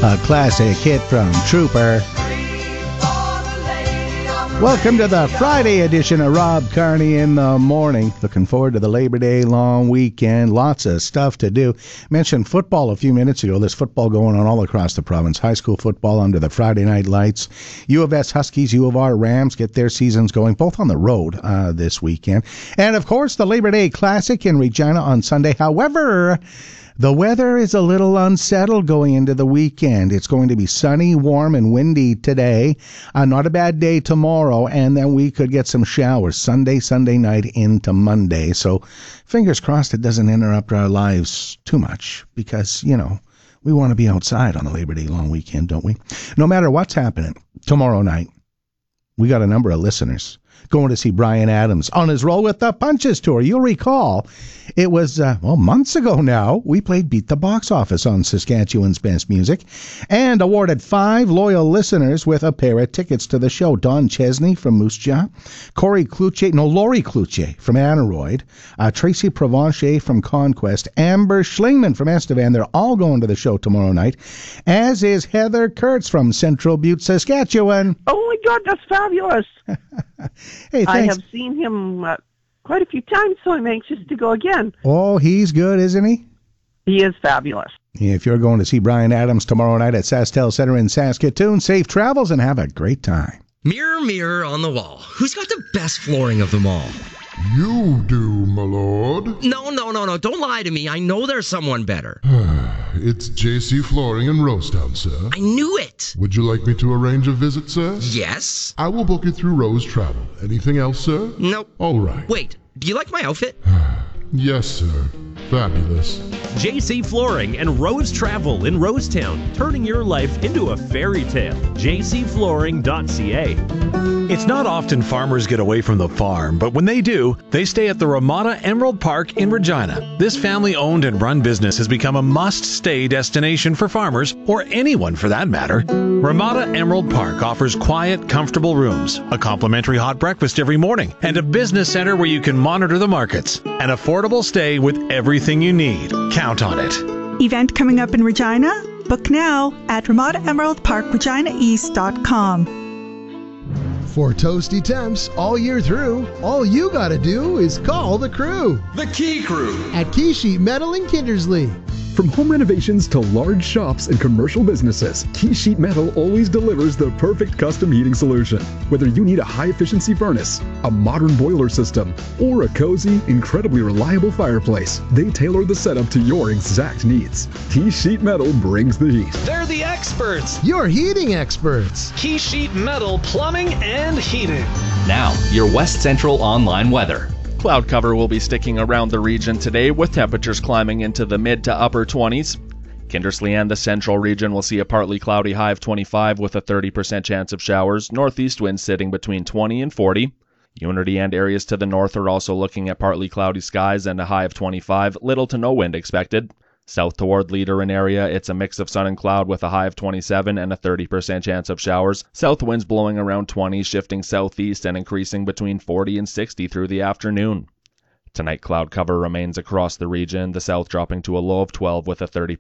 A classic hit from Trooper. Welcome to the Friday edition of Rob Carney in the Morning. Looking forward to the Labor Day long weekend. Lots of stuff to do. Mentioned football a few minutes ago. There's football going on all across the province. High school football under the Friday night lights. U of S Huskies, U of R Rams get their seasons going, both on the road this weekend. And, of course, the Labor Day Classic in Regina on Sunday. However, the weather is a little unsettled going into the weekend. It's going to be sunny, warm, and windy today. Not a bad day tomorrow, and then we could get some showers Sunday night into Monday. So fingers crossed it doesn't interrupt our lives too much because, you know, we want to be outside on the Labor Day long weekend, don't we? No matter what's happening tomorrow night, we got a number of listeners going to see Bryan Adams on his Roll with the Punches tour. You'll recall it was, months ago now, we played Beat the Box Office on Saskatchewan's Best Music and awarded 5 loyal listeners with a pair of tickets to the show. Don Chesney from Moose Jaw, Lori Cloutier from Aneroid, Tracy Provencher from Conquest, Amber Schlingman from Estevan. They're all going to the show tomorrow night, as is Heather Kurtz from Central Butte, Saskatchewan. Oh my God, that's fabulous. Hey, thanks. I have seen him quite a few times, so I'm anxious to go again. Oh, he's good, isn't he? He is fabulous. If you're going to see Bryan Adams tomorrow night at SaskTel Center in Saskatoon, safe travels and have a great time. Mirror, mirror on the wall, who's got the best flooring of them all? You do, my lord. No. Don't lie to me. I know there's someone better. It's JC Flooring in Rosetown, sir. I knew it. Would you like me to arrange a visit, sir? Yes. I will book it through Rose Travel. Anything else, sir? Nope. All right. Wait, do you like my outfit? Yes, sir. Fabulous. JC Flooring and Rose Travel in Rosetown, turning your life into a fairy tale. jcflooring.ca. It's not often farmers get away from the farm, but when they do, they stay at the Ramada Emerald Park in Regina. This family-owned and run business has become a must-stay destination for farmers, or anyone for that matter. Ramada Emerald Park offers quiet, comfortable rooms, a complimentary hot breakfast every morning, and a business center where you can monitor the markets. An affordable stay with everything you need. Count on it. Event coming up in Regina? Book now at RamadaEmeraldParkReginaEast.com. For toasty temps all year through, all you gotta do is call the crew. The Key Crew at Key Sheet Metal in Kindersley. From home renovations to large shops and commercial businesses, Key Sheet Metal always delivers the perfect custom heating solution. Whether you need a high-efficiency furnace, a modern boiler system, or a cozy, incredibly reliable fireplace, they tailor the setup to your exact needs. Key Sheet Metal brings the heat. They're the experts. Your heating experts. Key Sheet Metal Plumbing and Heating. Now, your West Central online weather. Cloud cover will be sticking around the region today, with temperatures climbing into the mid to upper 20s. Kindersley and the central region will see a partly cloudy high of 25 with a 30% chance of showers. Northeast winds sitting between 20 and 40. Unity and areas to the north are also looking at partly cloudy skies and a high of 25. Little to no wind expected. South toward Leader and area, it's a mix of sun and cloud with a high of 27 and a 30% chance of showers. South winds blowing around 20, shifting southeast and increasing between 40 and 60 through the afternoon. Tonight, cloud cover remains across the region, the south dropping to a low of 12 with a 30%